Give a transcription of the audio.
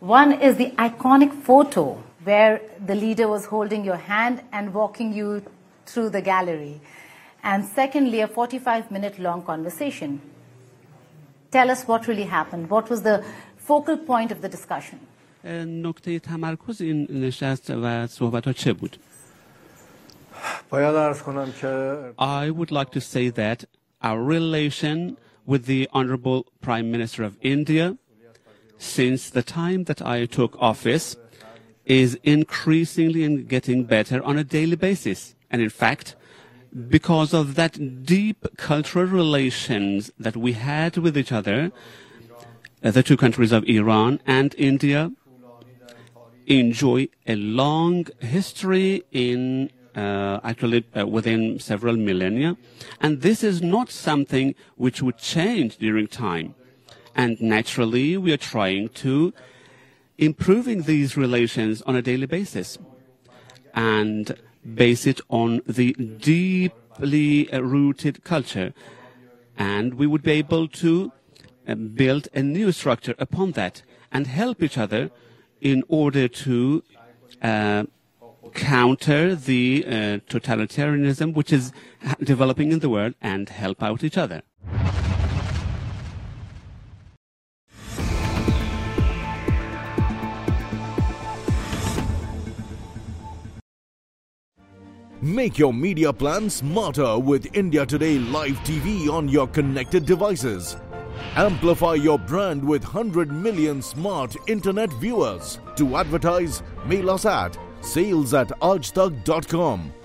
One is the iconic photo where the leader was holding your hand and walking you through the gallery. And secondly, a 45-minute long conversation. Tell us what really happened. What was the focal point of the discussion? نکته تمرکز این نشست و صحبت‌ها چه بود؟ I would like to say that our relation with the Honorable Prime Minister of India since the time that I took office is increasingly and getting better on a daily basis. And in fact, because of that deep cultural relations that we had with each other, the two countries of Iran and India enjoy a long history in within several millennia. And this is not something which would change during time. And naturally, we are trying to improving these relations on a daily basis and base it on the deeply rooted culture. And we would be able to build a new structure upon that and help each other in order to counter the totalitarianism which is developing in the world and help out each other. Make your media plan smarter with India Today Live TV on your connected devices. Amplify your brand with 100 million smart internet viewers. To advertise, mail us at sales@aajtak.com.